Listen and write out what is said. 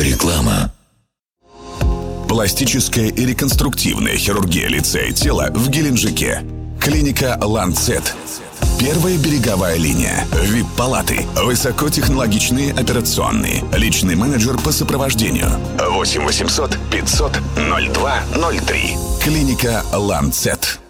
Реклама. Пластическая и реконструктивная хирургия лица и тела в Геленджике. Клиника «Ланцет». Первая береговая линия. ВИП-палаты. Высокотехнологичные операционные. Личный менеджер по сопровождению. 8 800 500 02 03. Клиника «Ланцет».